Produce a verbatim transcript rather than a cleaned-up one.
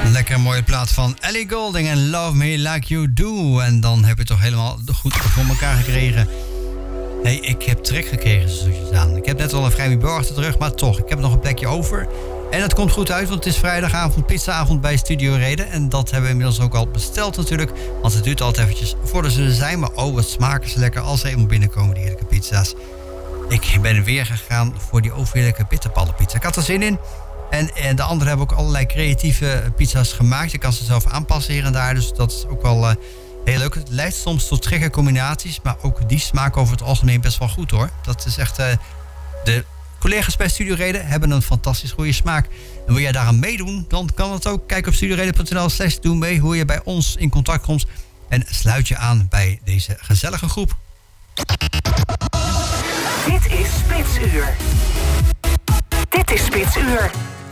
Lekker mooie plaat van Ellie Goulding en Love Me Like You Do. En dan heb je het toch helemaal goed voor elkaar gekregen. Nee, ik heb trek gekregen, zoals je aan. Ik heb net al een vrijwilliger achter de rug, maar toch, ik heb nog een plekje over. En dat komt goed uit, want het is vrijdagavond, pizzaavond bij Studio Reden. En dat hebben we inmiddels ook al besteld natuurlijk. Want het duurt altijd eventjes voordat ze er zijn. Maar oh, wat smaken ze lekker als ze eenmaal binnenkomen, die heerlijke pizza's. Ik ben weer gegaan voor die overheerlijke bitterballenpizza. Ik had er zin in. En, en de anderen hebben ook allerlei creatieve pizza's gemaakt. Je kan ze zelf aanpassen hier en daar. Dus dat is ook wel uh, heel leuk. Het leidt soms tot gekke combinaties. Maar ook die smaken over het algemeen best wel goed hoor. Dat is echt... Uh, de collega's bij Studio Reden hebben een fantastisch goede smaak. En wil jij daaraan meedoen, dan kan het ook. Kijk op studioreden.nl slash doe mee hoe je bij ons in contact komt. En sluit je aan bij deze gezellige groep. Dit is Spitsuur. Dit is Spitsuur.